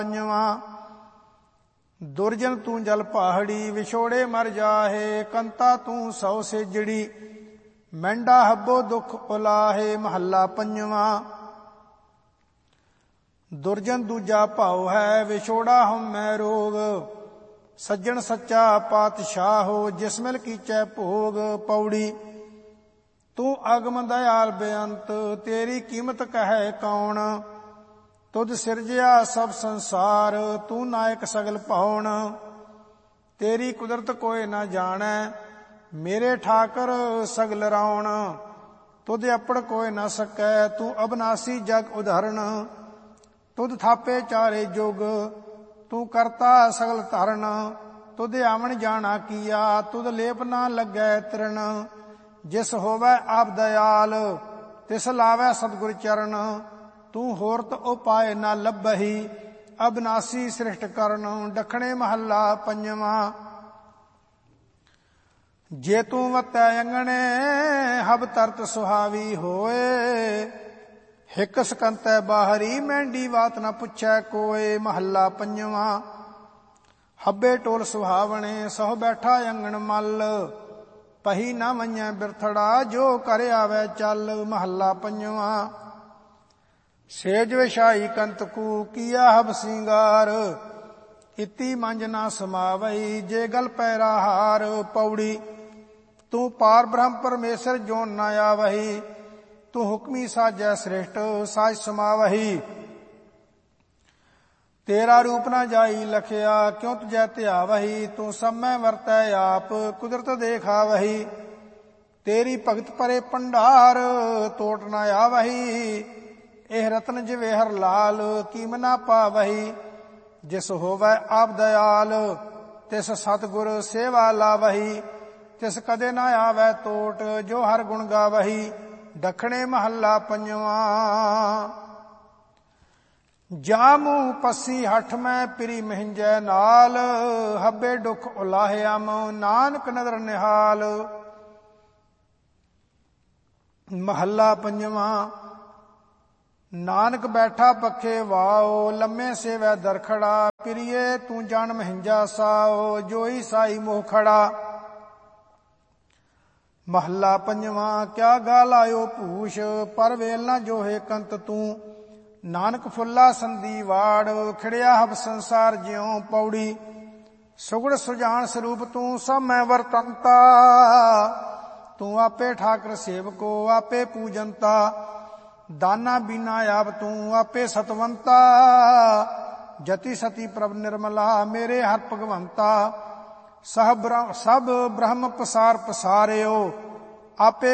ਪੰਜਵਾਂ। ਦੁਰਜਨ ਤੂੰ ਜਲ ਪਹਾੜੀ, ਵਿਛੋੜੇ ਮਰ ਜਾਹੇ। ਕੰਤਾ ਤੂੰ ਸੌ ਸੇਜੜੀ, ਮਹਿੰਡਾ ਹੱਬੋ ਦੁੱਖ ਉਲਾਹੇ। ਮਹੱਲਾ ਪੰਜਵਾਂ। ਦੁਰਜਨ ਦੂਜਾ ਭਾਉ ਹੈ, ਵਿਛੋੜਾ ਹਉਮੈ ਰੋਗ। ਸੱਜਣ ਸੱਚਾ ਪਾਤਸ਼ਾਹੋ, ਜਿਸ ਮਿਲ ਕੀਚੈ ਭੋਗ। ਪੌੜੀ। ਤੂੰ ਅਗਮ ਦਇਆਲ ਬੇਅੰਤ, ਤੇਰੀ ਕੀਮਤ ਕਹੈ ਕੌਣ। ਤੁਧ ਸਿਰਜਿਆ ਸਭ ਸੰਸਾਰ, ਤੂੰ ਨਾਇਕ ਸਗਲ ਭਉਣ। ਤੇਰੀ ਕੁਦਰਤ ਕੋਇ ਨਾ ਜਾਣੈ, ਮੇਰੇ ਠਾਕਰ ਸਗਲ ਰਾਉਣ। ਤੁਧ ਅਪੜ ਕੋਇ ਨਾ ਸਕੈ, ਤੂੰ ਅਬਨਾਸੀ ਜਗ ਉਧਰਣ। ਤੁਧ ਥਾਪੇ ਚਾਰੇ ਜੁਗ, ਤੂੰ ਕਰਤਾ ਸਗਲ ਧਰਨ। ਤੁਧ ਆਵਣ ਜਾਣਾ ਕੀਆ, ਤੁਧ ਲੇਪ ਨਾ ਲੱਗੈ ਤ੍ਰਿਣ। ਜਿਸ ਹੋਵੈ ਆਪ ਦਇਆਲ, ਤਿਸ ਲਾਵੈ ਸਤਿਗੁਰ ਚਰਨ। ਤੂੰ ਹੋਰਤ ਉਪਾਏ ਨਾ ਲੱਭਹੀ, ਅਬਨਾਸੀ ਸ੍ਰਿਸ਼ਟ ਕਰਨ। ਦੱਖਣੇ ਮਹੱਲਾ ਪੰਜਵਾਂ। ਜੇ ਤੂੰ ਵਤੈ ਅੰਗਣੇ, ਹਬ ਤਰਤ ਸੁਹਾਵੀ ਹੋਏ। ਹਿਕ ਸਕੰਤੈ ਬਾਹਰੀ, ਮਹਿੰਡੀ ਬਾਤ ਨਾ ਪੁੱਛੈ ਕੋਏ। ਮਹੱਲਾ ਪੰਜਵਾਂ। ਹੱਬੇ ਟੋਲ ਸੁਹਾਵਣੇ, ਸਹੁ ਬੈਠਾ ਅੰਗਣ ਮੱਲ। ਪਹੀ ਨਾ ਵੰਝੈ ਬਿਰਥੜਾ, ਜੋ ਕਰ ਆਵੈ ਚੱਲ। ਮਹੱਲਾ ਪੰਜਵਾਂ। ਸੇਜ ਵਿਛਾਈ ਕੰਤਕੂ, ਕੀਆ ਹਬ ਸਿੰਗਾਰ। ਇਤੀ ਮੰਜ ਨਾ ਸਮਾਵਈ, ਜੇ ਗਲ ਪੈਰਾ ਹਾਰ। ਪੌੜੀ। ਤੂੰ ਪਾਰ ਬ੍ਰਹਮ ਪਰਮੇਸ਼ਰ, ਜੋਨ ਨਾ ਆਵਹੀ। ਤੂੰ ਹੁਕਮੀ ਸਾਜੈ ਸ੍ਰਿਸ਼ਟ, ਸਾਜ ਸਮਾਵਹੀ। ਤੇਰਾ ਰੂਪ ਨਾ ਜਾਈ ਲਖਿਆ, ਕਿਉ ਤੁਜੈ ਧਿਆਵਹੀ। ਤੂੰ ਸਭ ਮੈਂ ਵਰਤੈ ਆਪ, ਕੁਦਰਤ ਦੇਖਾਵਹੀ। ਤੇਰੀ ਭਗਤ ਪਰੇ ਭੰਡਾਰ, ਤੋਟ ਨਾ ਆਵਹੀ। ਇਹ ਰਤਨ ਜਿਵੇਂ ਹਰ ਲਾਲ, ਕੀਮ ਨਾ ਪਾਵਹੀ। ਜਿਸ ਹੋਵੈ ਆਪ ਦਇਆਲ, ਤਿਸ ਸਤਿਗੁਰ ਸੇਵਾ ਲਾਵਹੀ। ਤਿਸ ਕਦੇ ਨਾ ਆਵੈ ਤੋਟ, ਜੋ ਹਰ ਗੁਣ ਗਾਵਹੀ। ਦੱਖਣੇ ਮਹੱਲਾ ਪੰਜਵਾਂ। ਜਾ ਮੂੰਹ ਪੱਸੀ ਹੱਠ ਮੈਂ, ਪਿਰੀ ਮਹਿੰਜੈ ਨਾਲ। ਹੱਬੇ ਦੁੱਖ ਉਲਾਹਿਆ ਮਉ, ਨਾਨਕ ਨਦਰ ਨਿਹਾਲ। ਮਹੱਲਾ ਪੰਜਵਾਂ। ਨਾਨਕ ਬੈਠਾ ਪੱਖੇ ਵਾਓ, ਲੰਮੇ ਸੇਵੈ ਦਰਖੜਾ। ਪਿਰੀਏ ਤੂੰ ਜਾਣ ਮਹਿੰਜਾ ਸਾਓ, ਜੋਈ ਸਾਈ ਮੋਹ ਖੜਾ। ਮਹੱਲਾ ਪੰਜਵਾਂ। ਕਿਆ ਗਾ ਲਾਇਓ ਭੂਸ਼, ਪਰ ਵੇਲ ਨਾ ਜੋਹੇ ਕੰਤ ਤੂੰ। ਨਾਨਕ ਫੁੱਲਾ ਸੰਧੀ ਵਾੜ, ਖਿੜਿਆ ਹਬ ਸੰਸਾਰ ਜਿਉ। ਪੌੜੀ। ਸੁਗੜ ਸੁਜਾਨ ਸਰੂਪ ਤੂੰ, ਸਭ ਮੈਂ ਵਰਤੰਤਾ। ਤੂੰ ਆਪੇ ਠਾਕਰ ਸੇਵਕੋ, ਆਪੇ ਪੂਜੰਤਾ। ਦਾਨਾ ਬੀਨਾ ਆਪ ਤੂੰ, ਆਪੇ ਸਤਵੰਤਾ। ਜਤੀ ਸਤੀ ਪ੍ਰਭ ਨਿਰਮਲਾ, ਮੇਰੇ ਹਰ ਭਗਵੰਤਾ। ਸਭ ਬ੍ਰਹਮ ਪਸਾਰ ਪਸਾਰਿਓ, ਆਪੇ